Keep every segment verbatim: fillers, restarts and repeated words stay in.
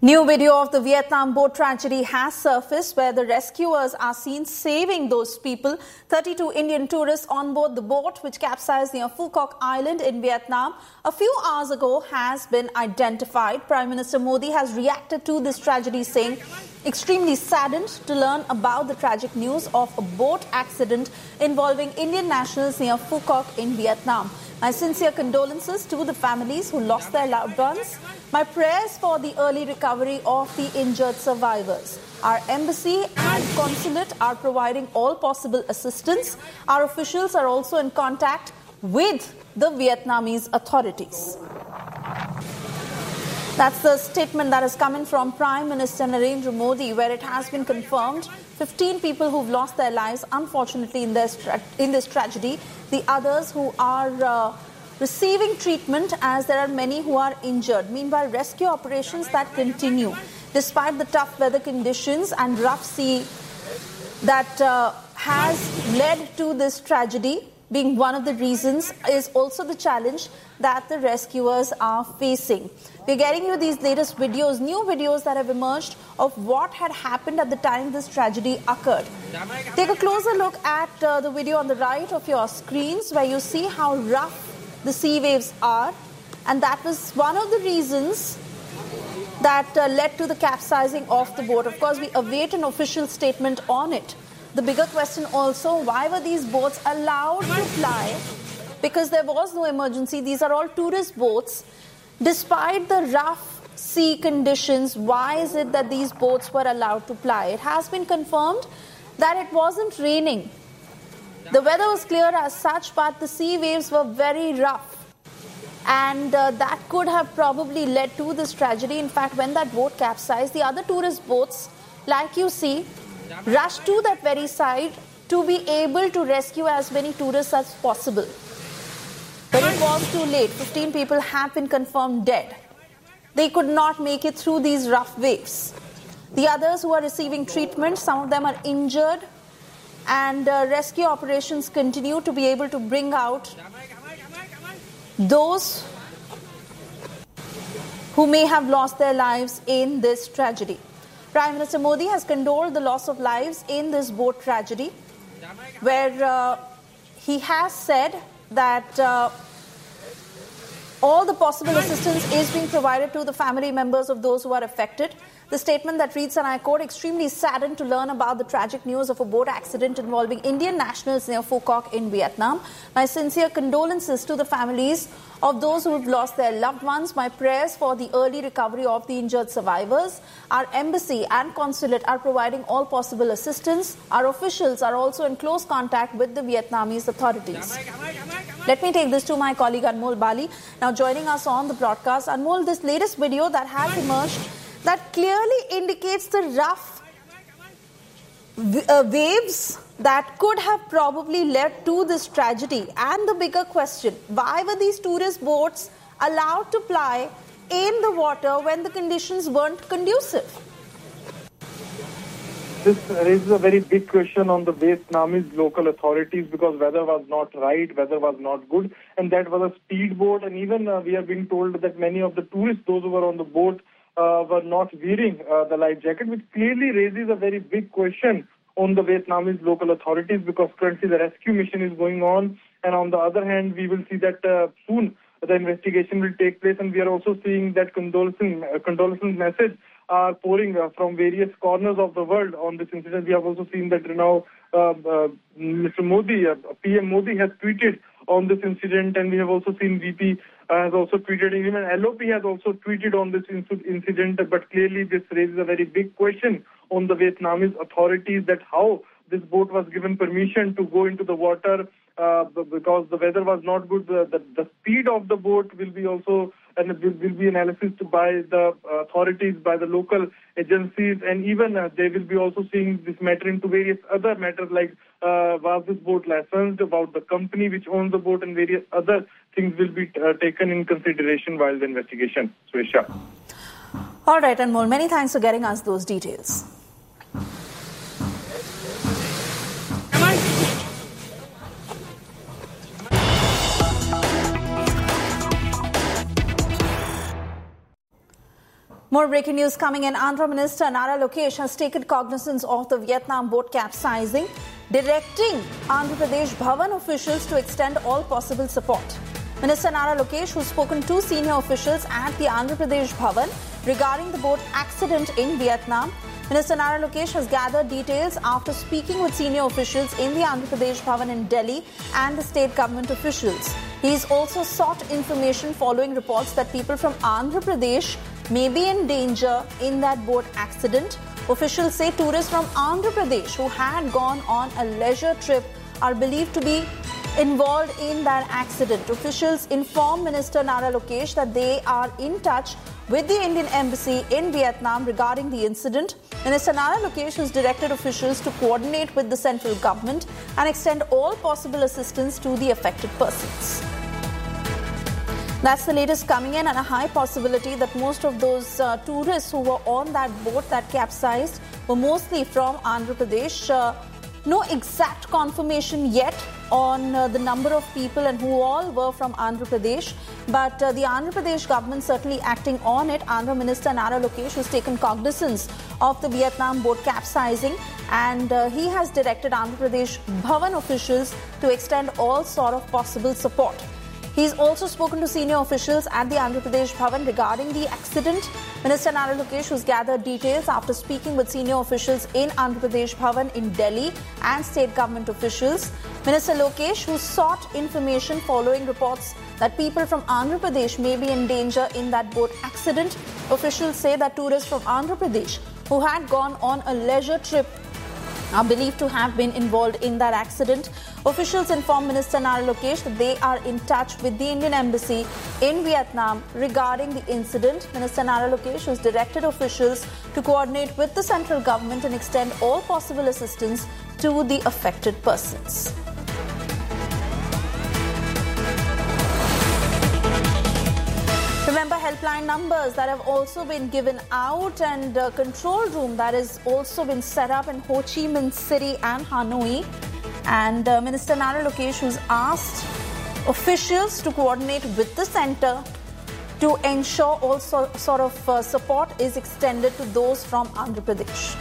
New video of the Vietnam boat tragedy has surfaced where the rescuers are seen saving those people. thirty-two Indian tourists on board the boat which capsized near Phu Quoc Island in Vietnam a few hours ago has been identified. Prime Minister Modi has reacted to this tragedy saying, extremely saddened to learn about the tragic news of a boat accident involving Indian nationals near Phu Quoc in Vietnam. My sincere condolences to the families who lost their loved ones. My prayers for the early recovery of the injured survivors. Our embassy and consulate are providing all possible assistance. Our officials are also in contact with the Vietnamese authorities. That's the statement that is coming from Prime Minister Narendra Modi, where it has been confirmed fifteen people who've lost their lives, unfortunately, in this, tra- in this tragedy. The others who are uh, receiving treatment, as there are many who are injured. Meanwhile, rescue operations that continue. Despite the tough weather conditions and rough sea that uh, has led to this tragedy, being one of the reasons, is also the challenge that the rescuers are facing. We're getting you these latest videos, new videos that have emerged of what had happened at the time this tragedy occurred. Take a closer look at uh, the video on the right of your screens, where you see how rough the sea waves are, and that was one of the reasons that uh, led to the capsizing of the boat. Of course, we await an official statement on it. The bigger question also, why were these boats allowed to ply? Because there was no emergency. These are all tourist boats. Despite the rough sea conditions, why is it that these boats were allowed to ply? It has been confirmed that it wasn't raining. The weather was clear as such, but the sea waves were very rough. And uh, that could have probably led to this tragedy. In fact, when that boat capsized, the other tourist boats, like you see, rushed to that very side to be able to rescue as many tourists as possible. But it was too late. fifteen people have been confirmed dead. They could not make it through these rough waves. The others who are receiving treatment, some of them are injured, and uh, rescue operations continue to be able to bring out those who may have lost their lives in this tragedy. Prime Minister Modi has condoled the loss of lives in this boat tragedy, where uh, he has said that uh, all the possible assistance is being provided to the family members of those who are affected. The statement that reads, and I quote, extremely saddened to learn about the tragic news of a boat accident involving Indian nationals near Phu Quoc in Vietnam. My sincere condolences to the families of those who have lost their loved ones. My prayers for the early recovery of the injured survivors. Our embassy and consulate are providing all possible assistance. Our officials are also in close contact with the Vietnamese authorities. Let me take this to my colleague Anmol Bali, now joining us on the broadcast. Anmol, this latest video that has emerged that clearly indicates the rough uh, waves that could have probably led to this tragedy. And the bigger question, why were these tourist boats allowed to ply in the water when the conditions weren't conducive? This raises a very big question on the Vietnamese local authorities, because weather was not right, weather was not good, and that was a speedboat. And even uh, we are being told that many of the tourists, those who were on the boat, uh, were not wearing uh, the life jacket, which clearly raises a very big question on the Vietnamese local authorities, because currently the rescue mission is going on. And on the other hand, we will see that uh, soon the investigation will take place, and we are also seeing that condolence, uh, condolence message are pouring uh, from various corners of the world on this incident. We have also seen that now uh, uh, Mister Modi, uh, P M Modi has tweeted on this incident, and we have also seen V P uh, has also tweeted, and even L O P has also tweeted on this incident. But clearly this raises a very big question on the Vietnamese authorities, that how this boat was given permission to go into the water uh, because the weather was not good. The, the, the speed of the boat will be also and will, will be analysis by the authorities, by the local agencies, and even uh, they will be also seeing this matter into various other matters like uh, was this boat licensed, about the company which owns the boat, and various other things will be uh, taken in consideration while the investigation. Swesha. All right, Anmol, many thanks for getting us those details. More breaking news coming in. Andhra Minister Nara Lokesh has taken cognizance of the Vietnam boat capsizing, directing Andhra Pradesh Bhavan officials to extend all possible support. Minister Nara Lokesh, who's spoken to senior officials at the Andhra Pradesh Bhavan regarding the boat accident in Vietnam. Minister Nara Lokesh has gathered details after speaking with senior officials in the Andhra Pradesh Bhavan in Delhi and the state government officials. He's also sought information following reports that people from Andhra Pradesh may be in danger in that boat accident. Officials say tourists from Andhra Pradesh who had gone on a leisure trip are believed to be involved in that accident. Officials inform Minister Nara Lokesh that they are in touch with the Indian Embassy in Vietnam regarding the incident. Minister Nara Lokesh has directed officials to coordinate with the central government and extend all possible assistance to the affected persons. That's the latest coming in, and a high possibility that most of those uh, tourists who were on that boat that capsized were mostly from Andhra Pradesh. Uh, no exact confirmation yet on uh, the number of people and who all were from Andhra Pradesh, but uh, the Andhra Pradesh government certainly acting on it. Andhra Minister Nara Lokesh has taken cognizance of the Vietnam boat capsizing, and uh, he has directed Andhra Pradesh Bhavan officials to extend all sort of possible support. He's also spoken to senior officials at the Andhra Pradesh Bhavan regarding the accident. Minister Nara Lokesh has gathered details after speaking with senior officials in Andhra Pradesh Bhavan in Delhi and state government officials. Minister Lokesh, who sought information following reports that people from Andhra Pradesh may be in danger in that boat accident. Officials say that tourists from Andhra Pradesh who had gone on a leisure trip are believed to have been involved in that accident. Officials inform Minister Nara Lokesh that they are in touch with the Indian Embassy in Vietnam regarding the incident. Minister Nara Lokesh has directed officials to coordinate with the central government and extend all possible assistance to the affected persons. Remember, helpline numbers that have also been given out, and a control room that has also been set up in Ho Chi Minh City and Hanoi. And uh, Minister Nara Lokesh has asked officials to coordinate with the centre to ensure all so, sort of uh, support is extended to those from Andhra Pradesh.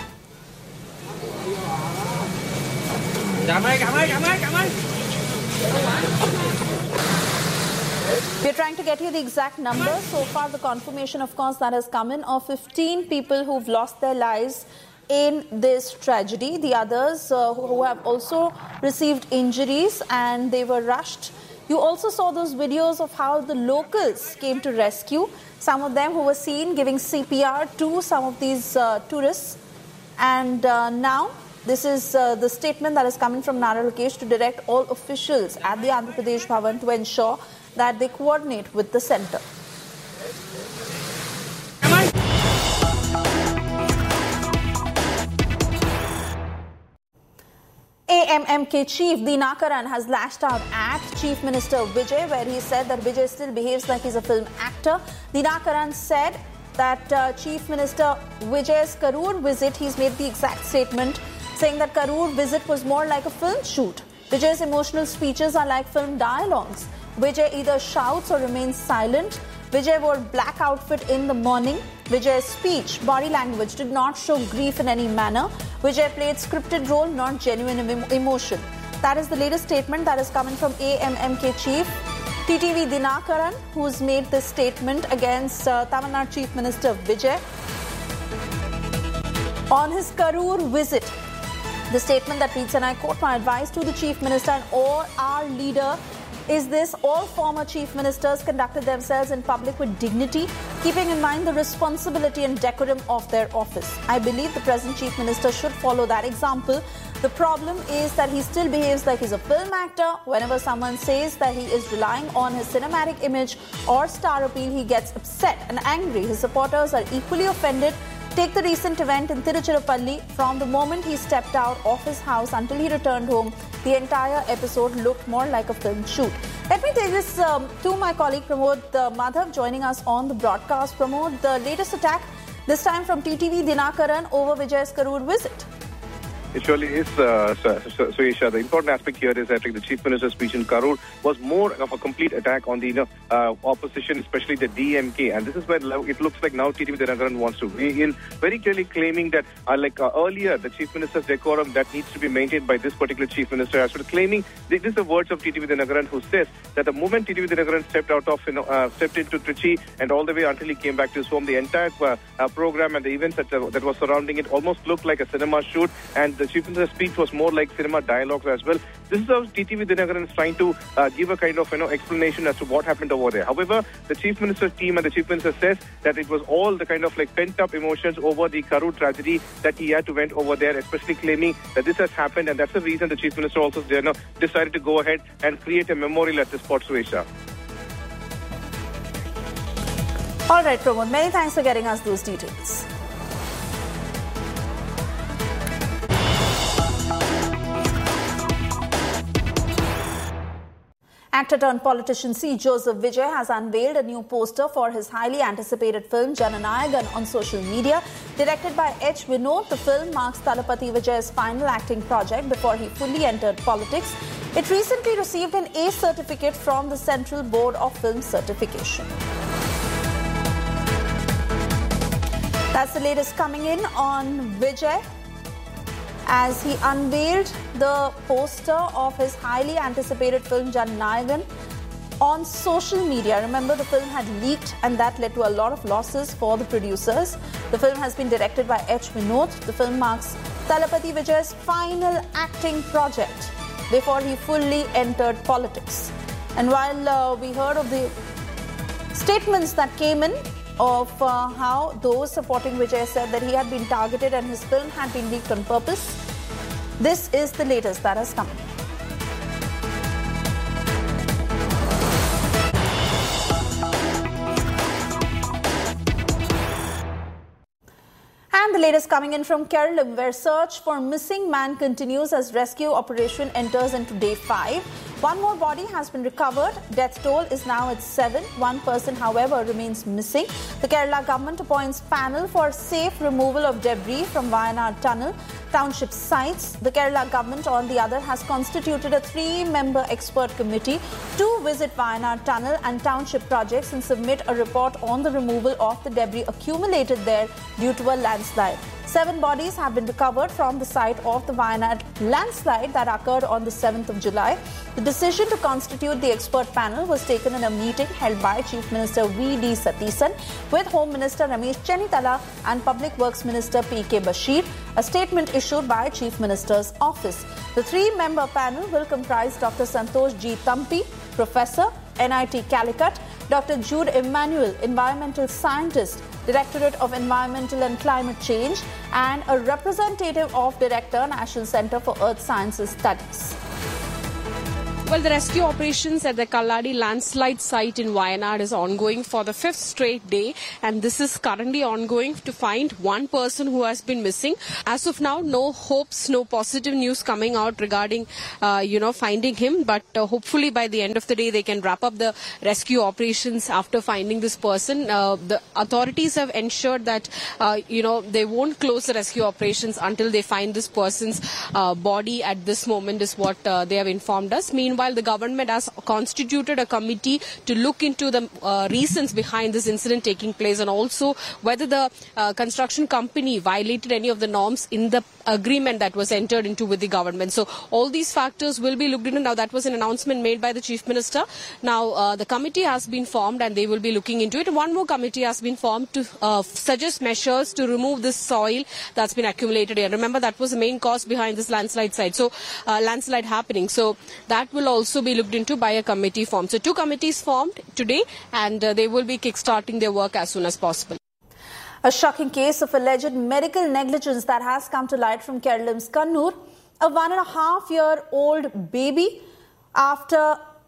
We're trying to get you the exact number. So far, the confirmation, of course, that has come in of fifteen people who've lost their lives in this tragedy. The others uh, who have also received injuries and they were rushed. You also saw those videos of how the locals came to rescue. Some of them who were seen giving C P R to some of these uh, tourists. And uh, now, this is uh, the statement that is coming from Nara Lokesh to direct all officials at the Andhra Pradesh Bhavan to ensure that they coordinate with the centre. A M M K chief Dinakaran has lashed out at Chief Minister Vijay, where he said that Vijay still behaves like he's a film actor. Dinakaran said that uh, Chief Minister Vijay's Karur visit, he's made the exact statement, saying that Karur visit was more like a film shoot. Vijay's emotional speeches are like film dialogues. Vijay either shouts or remains silent. Vijay wore black outfit in the morning. Vijay's speech, body language did not show grief in any manner. Vijay played scripted role, not genuine emotion. That is the latest statement that is coming from A M M K chief T T V Dinakaran, who's made this statement against uh, Tamil Nadu Chief Minister Vijay on his Karur visit. The statement that reads, and I quote, "My advice to the Chief Minister and all our leader is this: all former chief ministers conducted themselves in public with dignity, keeping in mind the responsibility and decorum of their office. I believe the present chief minister should follow that example. The problem is that he still behaves like he's a film actor. Whenever someone says that he is relying on his cinematic image or star appeal, he gets upset and angry. His supporters are equally offended. Take the recent event in Tiruchirappalli. From the moment he stepped out of his house until he returned home, the entire episode looked more like a film shoot." Let me take this um, to my colleague Pramod uh, Madhav joining us on the broadcast. Pramod, the latest attack, this time from T T V Dinakaran over Vijay's Karur visit. It surely is, uh, Suesha. The important aspect here is that like, the Chief Minister's speech in Karur was more of a complete attack on the you know, uh, opposition, especially the D M K. And this is where it looks like now T T V Dinakaran wants to weigh in, very clearly claiming that uh, like uh, earlier, the Chief Minister's decorum that needs to be maintained by this particular Chief Minister, as well, claiming this is the words of T T V Dinakaran, who says that the moment T T V Dinakaran stepped out of, you know, uh, stepped into Trichy and all the way until he came back to his home, the entire uh, uh, program and the events that, uh, that was surrounding it almost looked like a cinema shoot, and the Chief Minister's speech was more like cinema dialogues as well. This is how T T V Dinakaran is trying to uh, give a kind of you know explanation as to what happened over there. However, the Chief Minister's team and the Chief Minister says that it was all the kind of like pent-up emotions over the Karur tragedy that he had to went over there, especially claiming that this has happened, and that's the reason the Chief Minister also you know, decided to go ahead and create a memorial at this spot, Suesha. All right, Pramod, many thanks for getting us those details. Actor turned politician C. Joseph Vijay has unveiled a new poster for his highly anticipated film Jananayagan on social media. Directed by H. Vinod, the film marks Thalapathy Vijay's final acting project before he fully entered politics. It recently received an A certificate from the Central Board of Film Certification. That's the latest coming in on Vijay, as he unveiled the poster of his highly anticipated film Jananayagan on social media. Remember, the film had leaked and that led to a lot of losses for the producers. The film has been directed by H. Vinod. The film marks Thalapathy Vijay's final acting project before he fully entered politics. And while uh, we heard of the statements that came in of uh, how those supporting Vijay said that he had been targeted and his film had been leaked on purpose, this is the latest that has come. And the latest coming in from Kerala, where search for missing man continues as rescue operation enters into day five. One more body has been recovered. Death toll is now at seven. One person, however, remains missing. The Kerala government appoints panel for safe removal of debris from Wayanad Tunnel township sites. The Kerala government, on the other, has constituted a three-member expert committee to visit Wayanad Tunnel and township projects and submit a report on the removal of the debris accumulated there due to a landslide. Seven bodies have been recovered from the site of the Wayanad landslide that occurred on the seventh of July. The decision to constitute the expert panel was taken in a meeting held by Chief Minister V D Satheesan with Home Minister Ramesh Chennithala and Public Works Minister P K Bashir, a statement issued by Chief Minister's office. The three-member panel will comprise Doctor Santosh G. Thampi, Professor, N I T Calicut, Doctor Jude Emmanuel, Environmental Scientist, Directorate of Environmental and Climate Change, and a representative of Director, National Centre for Earth Sciences Studies. Well, the rescue operations at the Kalladi landslide site in Wayanad is ongoing for the fifth straight day, and this is currently ongoing to find one person who has been missing. As of now, no hopes, no positive news coming out regarding, uh, you know, finding him. But uh, hopefully by the end of the day, they can wrap up the rescue operations after finding this person. Uh, the authorities have ensured that, uh, you know, they won't close the rescue operations until they find this person's uh, body at this moment, is what uh, they have informed us. Meanwhile, While the government has constituted a committee to look into the uh, reasons behind this incident taking place, and also whether the uh, construction company violated any of the norms in the agreement that was entered into with the government. So all these factors will be looked into. Now, that was an announcement made by the Chief Minister. Now, uh, the committee has been formed and they will be looking into it. One more committee has been formed to uh, suggest measures to remove this soil that's been accumulated here. Remember, that was the main cause behind this landslide site. So, uh, landslide happening. So, that will also be looked into by a committee formed. So, two committees formed today, and uh, they will be kickstarting their work as soon as possible. A shocking case of alleged medical negligence that has come to light from Kerala's Kannur. A one and a half year old baby, after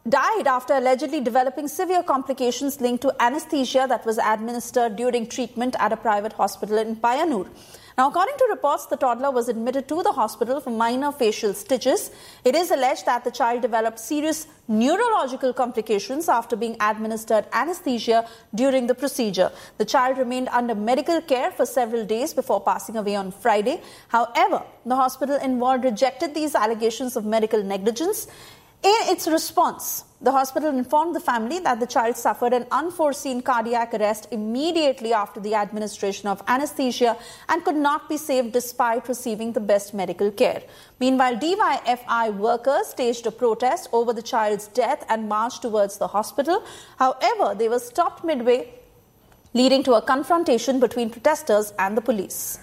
died after allegedly developing severe complications linked to anesthesia that was administered during treatment at a private hospital in Payanur. Now, according to reports, the toddler was admitted to the hospital for minor facial stitches. It is alleged that the child developed serious neurological complications after being administered anesthesia during the procedure. The child remained under medical care for several days before passing away on Friday. However, the hospital involved rejected these allegations of medical negligence. In its response, the hospital informed the family that the child suffered an unforeseen cardiac arrest immediately after the administration of anesthesia and could not be saved despite receiving the best medical care. Meanwhile, D Y F I workers staged a protest over the child's death and marched towards the hospital. However, they were stopped midway, leading to a confrontation between protesters and the police.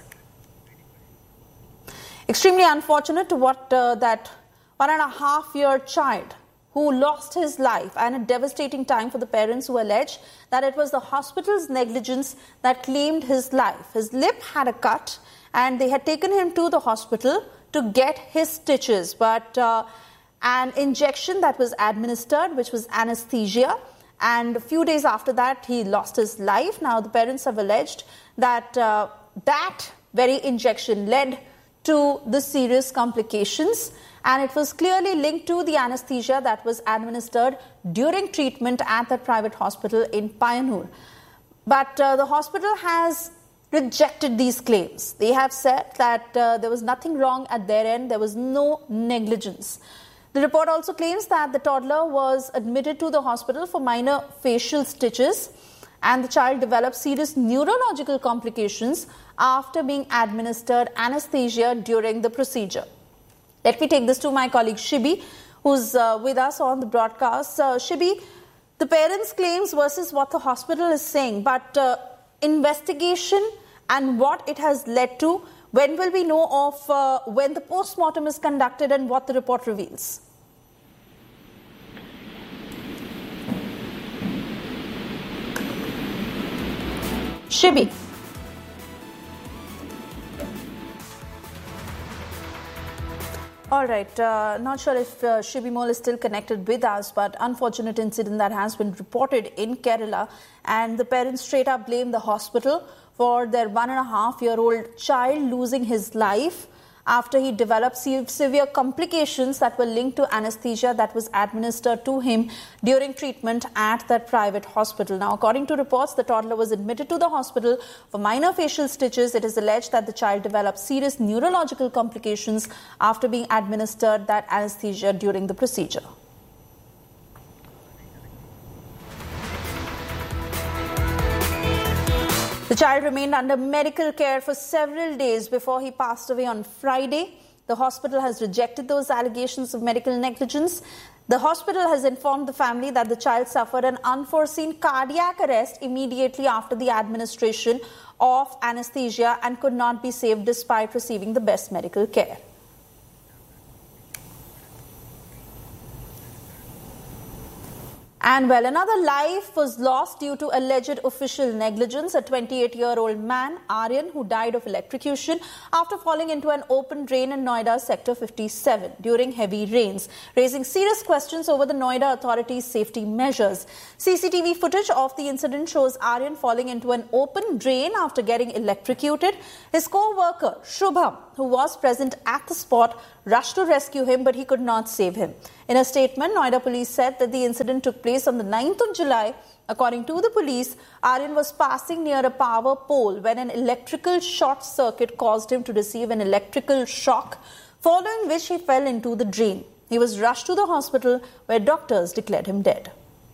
Extremely unfortunate to what uh, that one and a half year child who lost his life, and a devastating time for the parents who allege that it was the hospital's negligence that claimed his life. His lip had a cut and they had taken him to the hospital to get his stitches, but uh, an injection that was administered, which was anesthesia, and a few days after that he lost his life. Now the parents have alleged that uh, that very injection led to the serious complications, and it was clearly linked to the anesthesia that was administered during treatment at that private hospital in Payanur. But uh, the hospital has rejected these claims. They have said that uh, there was nothing wrong at their end, there was no negligence. The report also claims that the toddler was admitted to the hospital for minor facial stitches, and the child developed serious neurological complications after being administered anesthesia during the procedure. Let me take this to my colleague Shibi, who's uh, with us on the broadcast. Uh, Shibi, the parents' claims versus what the hospital is saying, but uh, investigation and what it has led to, when will we know of uh, when the post-mortem is conducted and what the report reveals? Shibi. All right, uh, not sure if uh, Shibi Mole is still connected with us, but unfortunate incident that has been reported in Kerala, and the parents straight up blame the hospital for their one and a half year old child losing his life after he developed severe complications that were linked to anesthesia that was administered to him during treatment at that private hospital. Now, according to reports, the toddler was admitted to the hospital for minor facial stitches. It is alleged that the child developed serious neurological complications after being administered that anesthesia during the procedure. The child remained under medical care for several days before he passed away on Friday. The hospital has rejected those allegations of medical negligence. The hospital has informed the family that the child suffered an unforeseen cardiac arrest immediately after the administration of anesthesia and could not be saved despite receiving the best medical care. And well, another life was lost due to alleged official negligence. A twenty-eight-year-old man, Aryan, who died of electrocution after falling into an open drain in Noida Sector fifty-seven during heavy rains, raising serious questions over the Noida authorities' safety measures. C C T V footage of the incident shows Aryan falling into an open drain after getting electrocuted. His co-worker, Shubham, who was present at the spot, rushed to rescue him, but he could not save him. In a statement, Noida police said that the incident took place on the ninth of July. According to the police, Aryan was passing near a power pole when an electrical short circuit caused him to receive an electrical shock, following which he fell into the drain. He was rushed to the hospital where doctors declared him dead.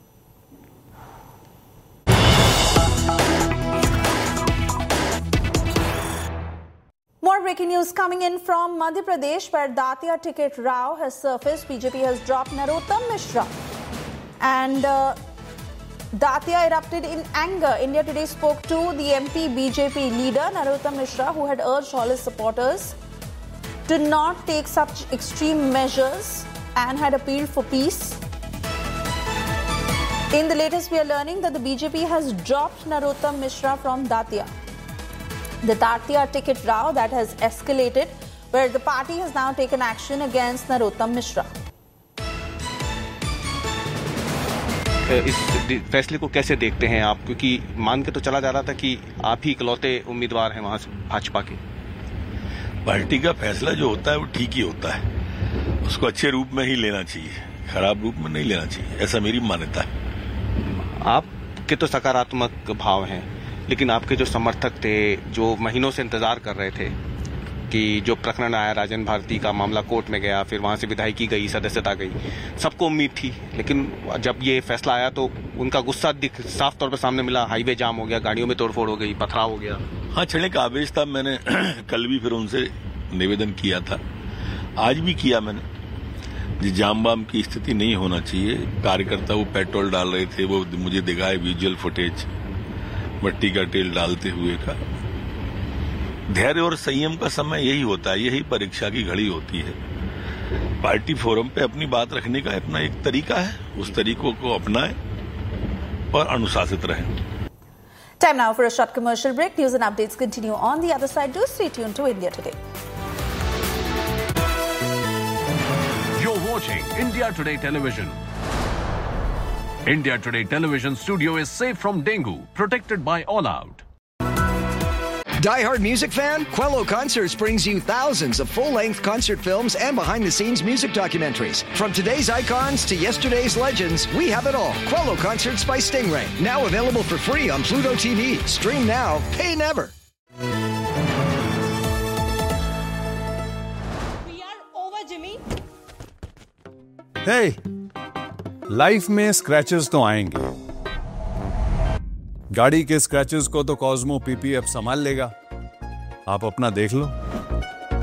More breaking news coming in from Madhya Pradesh, where Datia ticket row has surfaced. B J P has dropped Narottam Mishra, and uh, Datia erupted in anger. India Today spoke to the M P B J P leader Narottam Mishra, who had urged all his supporters to not take such extreme measures and had appealed for peace. In the latest, we are learning that the B J P has dropped Narottam Mishra from Datia. The Datia ticket row that has escalated, where the party has now taken action against Narottam Mishra. इस फैसले को कैसे देखते हैं आप, क्योंकि मान के तो चला जा रहा था कि आप ही इकलौते उम्मीदवार हैं वहां से भाजपा के। पार्टी का फैसला जो होता है वो ठीक ही होता है, उसको अच्छे रूप में ही लेना चाहिए, खराब रूप में नहीं लेना चाहिए, ऐसा मेरी मान्यता है। आपके तो सकारात्मक भाव हैं, लेकिन आपके जो समर्थक थे, जो महीनों से इंतजार कर रहे थे कि जो प्रकरण आया राजन भारती का मामला कोर्ट में गया, फिर वहां से विधायकी गई, सदस्यता गई, सबको उम्मीद थी, लेकिन जब ये फैसला आया तो उनका गुस्सा दिख साफ तौर पर सामने मिला। हाईवे जाम हो गया, गाड़ियों में तोड़फोड़ हो गई, पथराव हो गया। हाँ, छिड़ने का आवेश था। मैंने कल भी फिर उनसे निवेदन किया था, आज भी किया मैंने, जाम बाम की स्थिति नहीं होना चाहिए। कार्यकर्ता वो पेट्रोल डाल रहे थे, वो मुझे दिखाए विजुअल फुटेज मट्टी का तेल डालते हुए का। धैर्य और संयम का समय यही होता है, यही परीक्षा की घड़ी होती है। पार्टी फोरम पे अपनी बात रखने का अपना एक तरीका है, उस तरीकों को अपनाएं और अनुशासित रहें। Time now for a short commercial break. News and updates continue on the other side. Do stay tuned to India Today. You're watching India Today Television. India Today Television studio is safe from dengue, protected by All Out. Die-hard music fan? Quello Concerts brings you thousands of full-length concert films and behind-the-scenes music documentaries. From today's icons to yesterday's legends, we have it all. Quello Concerts by Stingray. Now available for free on Pluto T V. Stream now, pay never. We are over, Jimmy. Hey, life में scratches तो आएंगे। गाड़ी के scratches को तो Cosmo PPF संभाल लेगा, आप अपना देख लो।